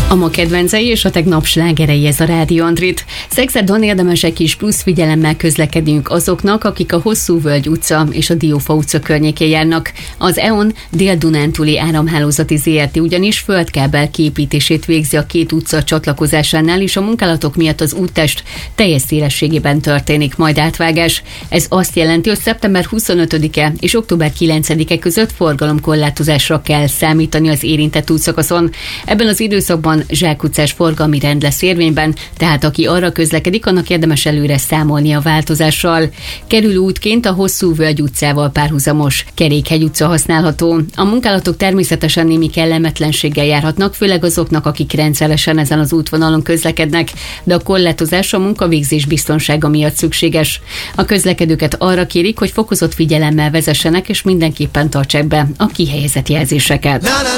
A ma kedvencei és a tegnap slágerei, ez a Rádió Andrit. Szexádon érdemes egy kis plusz figyelemmel közlekednünk azoknak, akik a Hosszúvölgy utca és a Diófa utca környékén járnak. Az E.ON Dél-Dunántúli Áramhálózati Zrt. Ugyanis földkábel kiépítését végzi a két utca csatlakozásánál, és a munkálatok miatt az úttest teljes szélességében történik majd átvágás. Ez azt jelenti, hogy szeptember 25-e és október 9-e között forgalomkorlátozásra kell számítani az érintett útszakaszon. Ebben az időszakban zsákutcás forgalmi rend lesz érvényben, tehát aki arra közlekedik, annak érdemes előre számolni a változással. Kerülő útként a Hosszúvölgy utcával párhuzamos Kerékhegy utca használható. A munkálatok természetesen némi kellemetlenséggel járhatnak, főleg azoknak, akik rendszeresen ezen az útvonalon közlekednek, de a korlátozás a munkavégzés biztonsága miatt szükséges. A közlekedőket arra kérik, hogy fokozott figyelemmel vezessenek, és mindenképpen tartsák be a kihelyezett jelzéseket.